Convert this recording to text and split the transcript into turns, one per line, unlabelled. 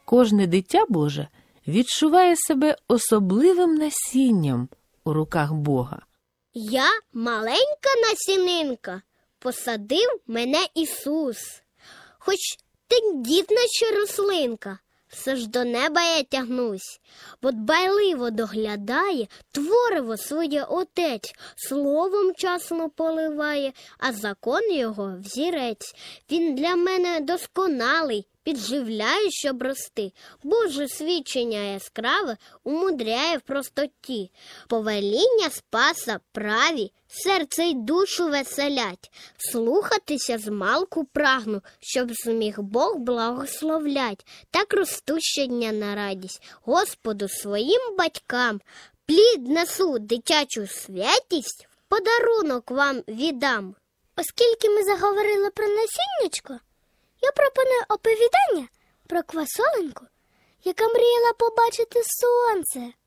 Кожне дитя Боже відчуває себе особливим насінням у руках Бога.
Я маленька насінинка, посадив мене Ісус. Хоч тендітна ще рослинка, все ж до неба я тягнусь, бо дбайливо доглядає твориво своє Отець, словом часно поливає, а закон його взірець. Він для мене досконалий, підживляє, щоб рости. Боже свідчення яскраве умудряє в простоті. Повеління Спаса праві, серце й душу веселять. Слухатися змалку прагну, щоб зміг Бог благословлять. Так росту щодня на радість Господу своїм батькам. Плід несу дитячу святість, в подарунок вам віддам. Оскільки ми заговорили про насіннячко, я пропоную оповідання про квасоленьку, яка мріяла побачити сонце.